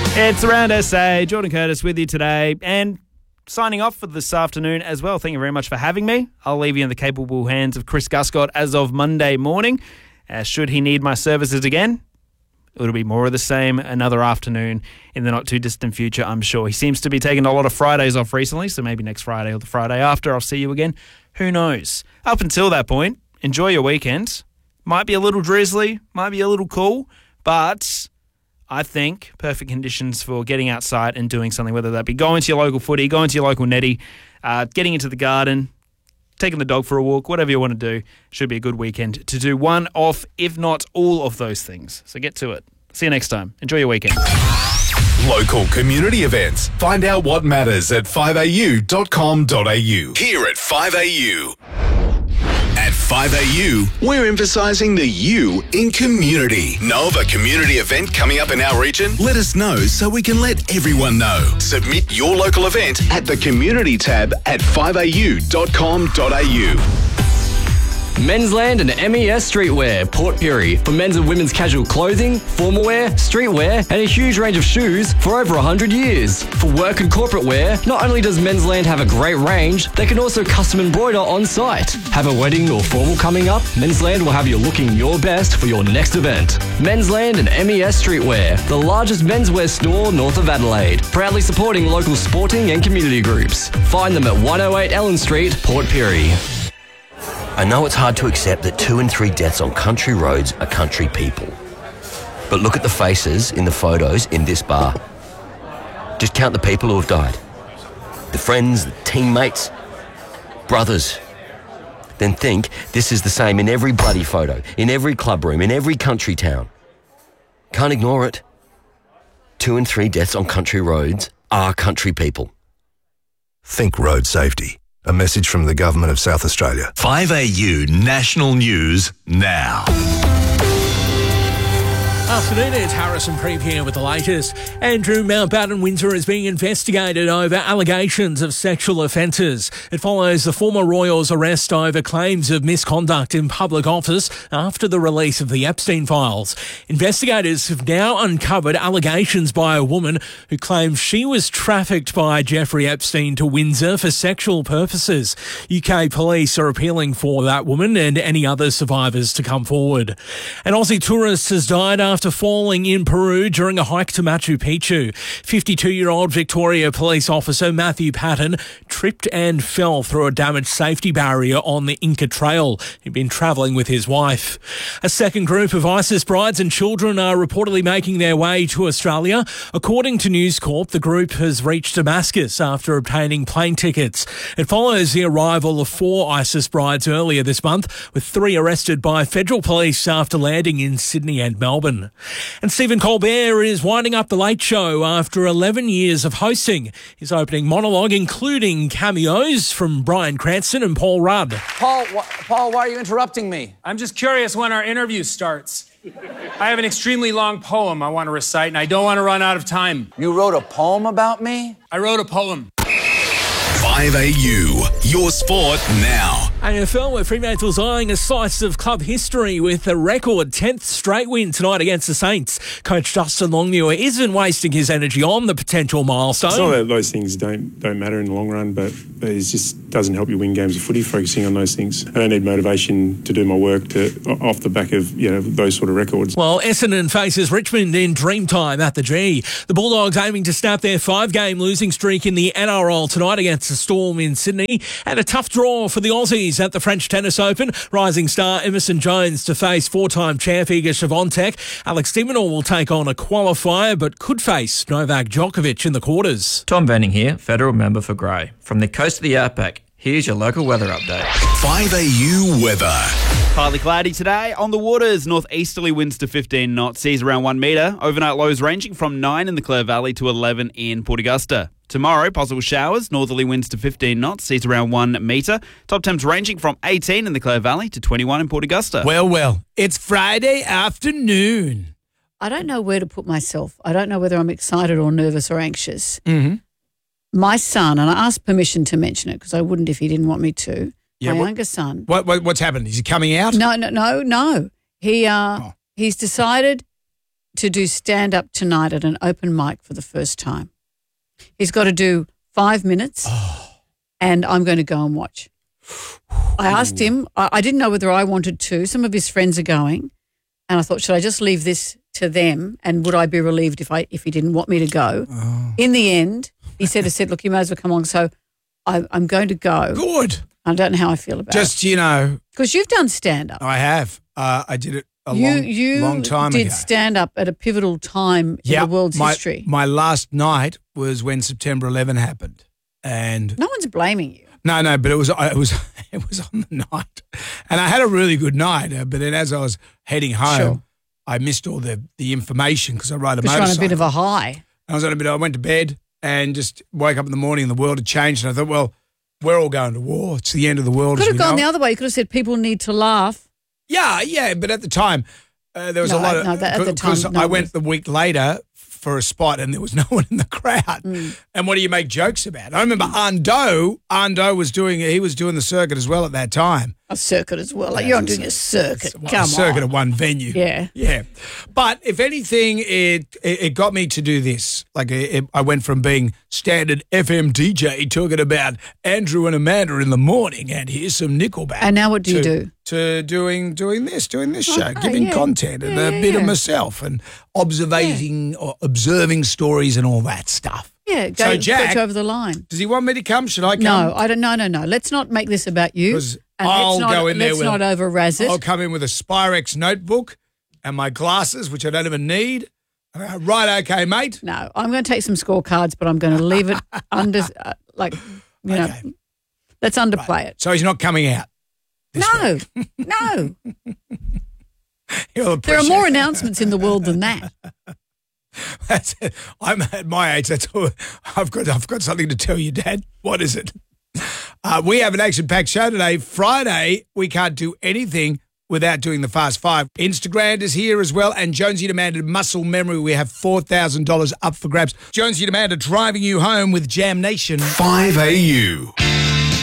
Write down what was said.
It's Around SA. Jordan Curtis with you today and signing off for this afternoon as well. Thank you very much for having me. I'll leave you in the capable hands of Chris Guscott as of Monday morning. Should he need my services again, it'll be more of the same another afternoon in the not too distant future, I'm sure. He seems to be taking a lot of Fridays off recently, so maybe next Friday or the Friday after I'll see you again. Who knows? Up until that point, enjoy your weekend. Might be a little drizzly, might be a little cool, but I think perfect conditions for getting outside and doing something, whether that be going to your local footy, going to your local netty, getting into the garden, taking the dog for a walk, whatever you want to do. Should be a good weekend to do one of, if not all of those things. So get to it. See you next time. Enjoy your weekend. Local community events. Find out what matters at 5au.com.au. Here at 5AU. At 5AU, we're emphasising the U in community. Know of a community event coming up in our region? Let us know so we can let everyone know. Submit your local event at the community tab at 5au.com.au. Mensland and MES Streetwear, Port Pirie, for men's and women's casual clothing, formal wear, streetwear, and a huge range of shoes for over 100 years. For work and corporate wear, not only does Mensland have a great range, they can also custom embroider on site. Have a wedding or formal coming up? Mensland will have you looking your best for your next event. Mensland and MES Streetwear, the largest menswear store north of Adelaide, proudly supporting local sporting and community groups. Find them at 108 Ellen Street, Port Pirie. I know it's hard to accept that 2 in 3 deaths on country roads are country people. But look at the faces in the photos in this bar. Just count the people who have died. The friends, the teammates, brothers. Then think this is the same in every bloody photo, in every club room, in every country town. Can't ignore it. 2 in 3 deaths on country roads are country people. Think road safety. A message from the Government of South Australia. 5AU National News now. Afternoon, it's Harrison Preep here with the latest. Andrew Mountbatten Windsor is being investigated over allegations of sexual offences. It follows the former Royals' arrest over claims of misconduct in public office after the release of the Epstein files. Investigators have now uncovered allegations by a woman who claims she was trafficked by Jeffrey Epstein to Windsor for sexual purposes. UK police are appealing for that woman and any other survivors to come forward. An Aussie tourist has died after falling in Peru during a hike to Machu Picchu. 52-year-old Victoria police officer Matthew Patton tripped and fell through a damaged safety barrier on the Inca Trail. He'd been travelling with his wife. A second group of ISIS brides and children are reportedly making their way to Australia. According to News Corp, the group has reached Damascus after obtaining plane tickets. It follows the arrival of 4 ISIS brides earlier this month, with 3 arrested by federal police after landing in Sydney and Melbourne. And Stephen Colbert is winding up The Late Show after 11 years of hosting. His opening monologue including cameos from Bryan Cranston and Paul Rudd. Paul, why are you interrupting me? I'm just curious when our interview starts. I have an extremely long poem I want to recite, and I don't want to run out of time. You wrote a poem about me? I wrote a poem. 5AU, your sport now. AFL, where Fremantle's eyeing a slice of club history with a record 10th straight win tonight against the Saints. Coach Justin Longmuir isn't wasting his energy on the potential milestone. It's not that those things don't matter in the long run, but it just doesn't help you win games of footy, focusing on those things. I don't need motivation to do my work off the back of those sort of records. Well, Essendon faces Richmond in Dreamtime at the G. The Bulldogs aiming to snap their 5-game losing streak in the NRL tonight against the Storm in Sydney. And a tough draw for the Aussies at the French Tennis Open. Rising star Emerson Jones to face 4-time champ Iga Swiatek. Alex de Minaur will take on a qualifier but could face Novak Djokovic in the quarters. Tom Benning here, federal member for Grey. From the coast of the Outback, here's your local weather update. 5AU weather. Partly cloudy today. On the waters, northeasterly winds to 15 knots, seas around 1 metre. Overnight lows ranging from 9 in the Clare Valley to 11 in Port Augusta. Tomorrow, possible showers, northerly winds to 15 knots, seas around 1 metre. Top temps ranging from 18 in the Clare Valley to 21 in Port Augusta. Well, it's Friday afternoon. I don't know where to put myself. I don't know whether I'm excited or nervous or anxious. Mm-hmm. My son, and I asked permission to mention it because I wouldn't if he didn't want me to. Yeah, my younger son. What's happened? Is he coming out? No. He's decided to do stand-up tonight at an open mic for the first time. He's got to do 5 minutes, and I'm going to go and watch. I asked him, I didn't know whether I wanted to. Some of his friends are going, and I thought, should I just leave this to them, and would I be relieved if he didn't want me to go? In the end, he said, look, you may as well come along. So I'm going to go. Good. I don't know how I feel about it. Just, you know. Because you've done stand-up. I have. I did it a long time ago. You did stand-up at a pivotal time in the world's history. My last night was when September 11 happened. And no one's blaming you. No, but it was on the night. And I had a really good night. But then as I was heading home, I missed all the information because I rode a motorcycle. You were on a bit of a high. I went to bed and just woke up in the morning and the world had changed. And I thought, well, we're all going to war. It's the end of the world. Could have gone the other way. You could have said people need to laugh. Yeah, but at the time, there was a lot of... No, at the time... Because I went the week later for a spot and there was no one in the crowd. And what do you make jokes about? I remember Ando was doing the circuit as well at that time. A circuit as well. Like you're doing a circuit. Come on. A circuit at one venue. Yeah. But if anything, it got me to do this. Like I went from being standard FM DJ talking about Andrew and Amanda in the morning and here's some Nickelback. And now what do you do? To doing this show, giving content and a bit of myself and observing stories and all that stuff. Yeah, so Jack, get you over the line. Does he want me to come? Should I come? No, I don't. No. Let's not make this about you. I'll go in there. Let's not over-razz it. I'll come in with a Spyrex notebook and my glasses, which I don't even need. Right, okay, mate. No, I'm going to take some scorecards, but I'm going to leave it under, let's underplay it. So he's not coming out. No. There are more announcements in the world than that. That's it. I'm at my age. That's all. I've got something to tell you, Dad. What is it? We have an action-packed show today. Friday, we can't do anything without doing the Fast Five. Instagram is here as well, and Jonesy and Amanda Muscle Memory. We have $4,000 up for grabs. Jonesy and Amanda driving you home with Jam Nation. 5AU.